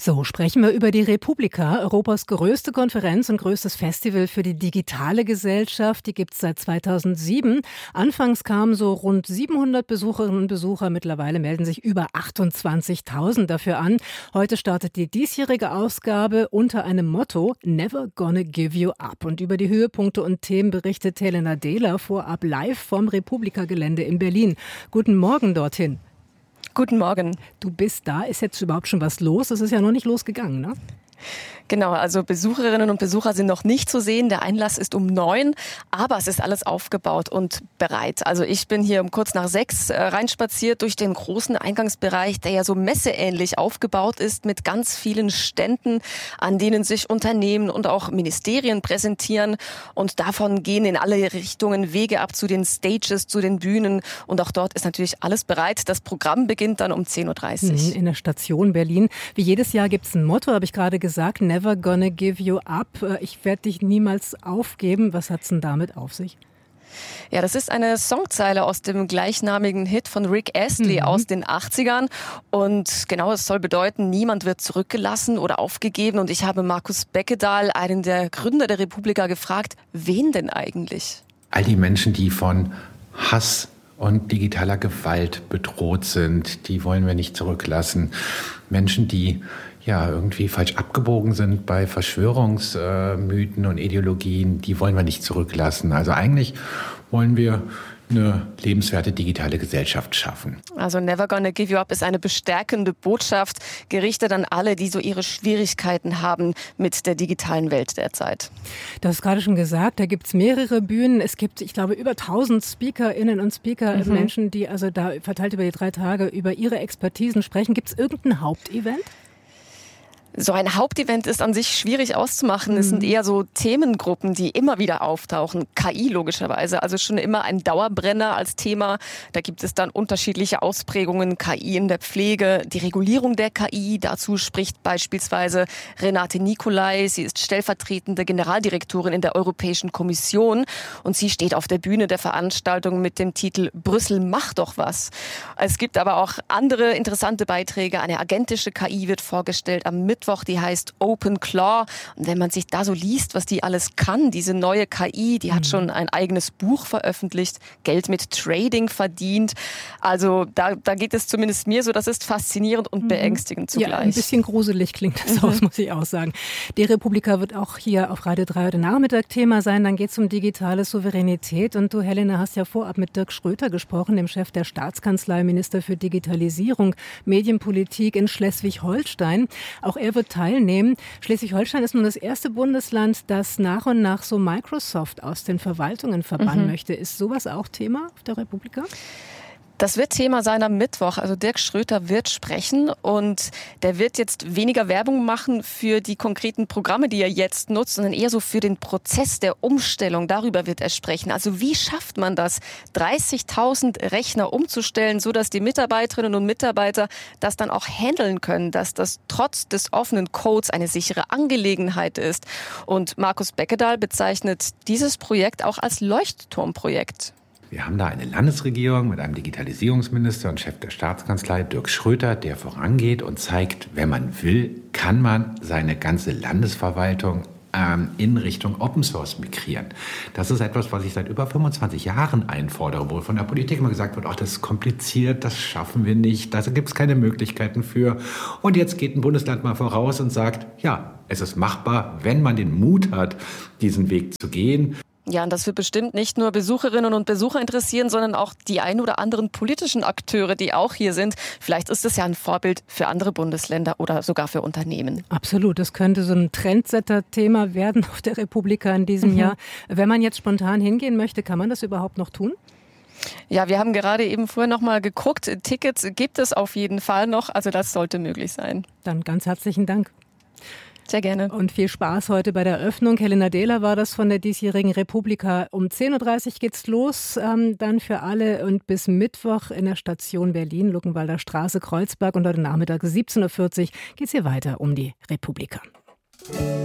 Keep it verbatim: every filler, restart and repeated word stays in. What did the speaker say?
So, sprechen wir über die Republika, Europas größte Konferenz und größtes Festival für die digitale Gesellschaft. Die gibt es seit zweitausendsieben. Anfangs kamen so rund siebenhundert Besucherinnen und Besucher. Mittlerweile melden sich über achtundzwanzigtausend dafür an. Heute startet die diesjährige Ausgabe unter einem Motto Never Gonna Give You Up. Und über die Höhepunkte und Themen berichtet Helena Dehler vorab live vom Republika-Gelände in Berlin. Guten Morgen dorthin. Guten Morgen. Du bist da. Ist jetzt überhaupt schon was los? Es ist ja noch nicht losgegangen, ne? Genau, also Besucherinnen und Besucher sind noch nicht zu sehen. Der Einlass ist um neun, aber es ist alles aufgebaut und bereit. Also ich bin hier um kurz nach sechs äh, reinspaziert durch den großen Eingangsbereich, der ja so messeähnlich aufgebaut ist mit ganz vielen Ständen, an denen sich Unternehmen und auch Ministerien präsentieren. Und davon gehen in alle Richtungen Wege ab zu den Stages, zu den Bühnen. Und auch dort ist natürlich alles bereit. Das Programm beginnt dann um zehn Uhr dreißig. In der Station Berlin. Wie jedes Jahr gibt es ein Motto, habe ich gerade gesagt, Never Gonna Give You Up. Ich werde dich niemals aufgeben. Was hat's denn damit auf sich? Ja, das ist eine Songzeile aus dem gleichnamigen Hit von Rick Astley mhm. aus den achtzigern. Und genau, es soll bedeuten, niemand wird zurückgelassen oder aufgegeben. Und ich habe Markus Beckedahl, einen der Gründer der Republika, gefragt, wen denn eigentlich? All die Menschen, die von Hass und digitaler Gewalt bedroht sind, die wollen wir nicht zurücklassen. Menschen, die ja irgendwie falsch abgebogen sind bei Verschwörungsmythen und Ideologien, die wollen wir nicht zurücklassen. Also eigentlich wollen wir eine lebenswerte digitale Gesellschaft schaffen. Also Never Gonna Give You Up ist eine bestärkende Botschaft, gerichtet an alle, die so ihre Schwierigkeiten haben mit der digitalen Welt derzeit. Du hast gerade schon gesagt, da gibt es mehrere Bühnen. Es gibt, ich glaube, über tausend SpeakerInnen und Speaker, mhm. Menschen, die also da verteilt über die drei Tage über ihre Expertisen sprechen. Gibt es irgendein Hauptevent? So ein Hauptevent ist an sich schwierig auszumachen. Mhm. Es sind eher so Themengruppen, die immer wieder auftauchen. K I logischerweise, also schon immer ein Dauerbrenner als Thema. Da gibt es dann unterschiedliche Ausprägungen. K I in der Pflege, die Regulierung der K I. Dazu spricht beispielsweise Renate Nicolai. Sie ist stellvertretende Generaldirektorin in der Europäischen Kommission. Und sie steht auf der Bühne der Veranstaltung mit dem Titel Brüssel macht doch was. Es gibt aber auch andere interessante Beiträge. Eine agentische K I wird vorgestellt am Mittwoch. Die heißt Open Claw. Und wenn man sich da so liest, was die alles kann, diese neue K I, die hat schon ein eigenes Buch veröffentlicht, Geld mit Trading verdient. Also da, da geht es zumindest mir so, das ist faszinierend und beängstigend zugleich. Ja, ein bisschen gruselig klingt das aus, muss ich auch sagen. Die Republika wird auch hier auf Radio drei heute Nachmittag Thema sein. Dann geht es um digitale Souveränität. Und du, Helena, hast ja vorab mit Dirk Schröter gesprochen, dem Chef der Staatskanzlei, Minister für Digitalisierung, Medienpolitik in Schleswig-Holstein. Auch er wird teilnehmen. Schleswig-Holstein ist nun das erste Bundesland, das nach und nach so Microsoft aus den Verwaltungen verbannen mhm. möchte. Ist sowas auch Thema auf der Republika? Das wird Thema sein am Mittwoch. Also Dirk Schröter wird sprechen und der wird jetzt weniger Werbung machen für die konkreten Programme, die er jetzt nutzt, sondern eher so für den Prozess der Umstellung. Darüber wird er sprechen. Also wie schafft man das, dreißigtausend Rechner umzustellen, sodass die Mitarbeiterinnen und Mitarbeiter das dann auch handeln können, dass das trotz des offenen Codes eine sichere Angelegenheit ist. Und Markus Beckedahl bezeichnet dieses Projekt auch als Leuchtturmprojekt. Wir haben da eine Landesregierung mit einem Digitalisierungsminister und Chef der Staatskanzlei, Dirk Schröter, der vorangeht und zeigt, wenn man will, kann man seine ganze Landesverwaltung ähm, in Richtung Open Source migrieren. Das ist etwas, was ich seit über fünfundzwanzig Jahren einfordere, wo von der Politik immer gesagt wird, ach, das ist kompliziert, das schaffen wir nicht, da gibt es keine Möglichkeiten für. Und jetzt geht ein Bundesland mal voraus und sagt, ja, es ist machbar, wenn man den Mut hat, diesen Weg zu gehen. Ja, und das wird bestimmt nicht nur Besucherinnen und Besucher interessieren, sondern auch die ein oder anderen politischen Akteure, die auch hier sind. Vielleicht ist es ja ein Vorbild für andere Bundesländer oder sogar für Unternehmen. Absolut, das könnte so ein Trendsetter-Thema werden auf der Republika in diesem mhm. Jahr. Wenn man jetzt spontan hingehen möchte, kann man das überhaupt noch tun? Ja, wir haben gerade eben vorher noch mal geguckt. Tickets gibt es auf jeden Fall noch, also das sollte möglich sein. Dann ganz herzlichen Dank. Sehr gerne. Und viel Spaß heute bei der Eröffnung. Helena Dehler war das von der diesjährigen Republika. Um zehn Uhr dreißig geht's los, ähm, dann für alle und bis Mittwoch in der Station Berlin, Luckenwalder Straße, Kreuzberg. Und heute Nachmittag siebzehn Uhr vierzig geht's hier weiter um die Republika.